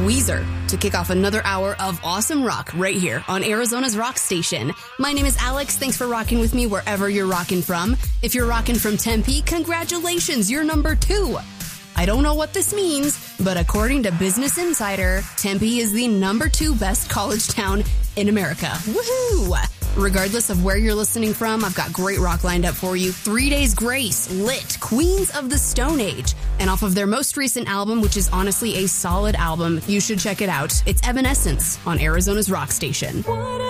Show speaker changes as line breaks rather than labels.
Weezer to kick off another hour of awesome rock right here on Arizona's Rock Station. My name is Alex. Thanks for rocking with me wherever you're rocking from. If you're rocking from Tempe, congratulations, you're number 2. I don't know what this means, but according to Business Insider, Tempe is the number 2 best college town in America. Woohoo! Regardless of where you're listening from, I've got great rock lined up for you. 3 Days Grace, Lit, Queens of the Stone Age. And off of their most recent album, which is honestly a solid album, you should check it out. It's Evanescence on Arizona's Rock Station.